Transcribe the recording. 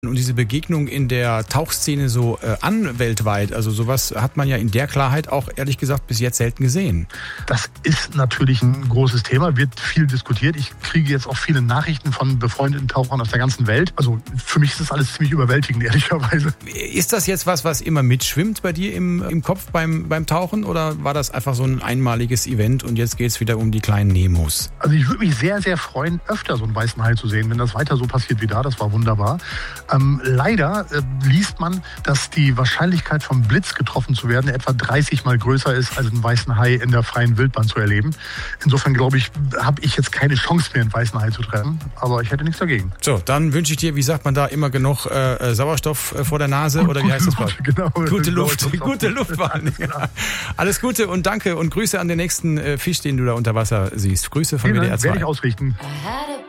Und diese Begegnung in der Tauchszene so an weltweit, also sowas hat man ja in der Klarheit auch ehrlich gesagt bis jetzt selten gesehen. Das ist natürlich ein großes Thema, wird viel diskutiert. Ich kriege jetzt auch viele Nachrichten von befreundeten Tauchern aus der ganzen Welt. Also für mich ist das alles ziemlich überwältigend, ehrlicherweise. Ist das jetzt was immer mitschwimmt bei dir im Kopf beim Tauchen oder war das einfach so ein einmaliges Event und jetzt geht es wieder um die kleinen Nemos? Also ich würde mich sehr, sehr freuen, öfter so einen weißen Hai zu sehen, wenn das weiter so passiert wie da. Das war wunderbar. Leider liest man, dass die Wahrscheinlichkeit vom Blitz getroffen zu werden etwa 30 Mal größer ist, als einen weißen Hai in der freien Wildbahn zu erleben. Insofern glaube ich, habe ich jetzt keine Chance mehr, einen weißen Hai zu treffen. Aber ich hätte nichts dagegen. So, dann wünsche ich dir, wie sagt man da, immer genug Sauerstoff vor der Nase oder wie heißt das Wort? Genau. Gute Luftwahl. Ja. Alles Gute und danke und Grüße an den nächsten Fisch, den du da unter Wasser siehst. Grüße von WDR 2. Werde ich ausrichten.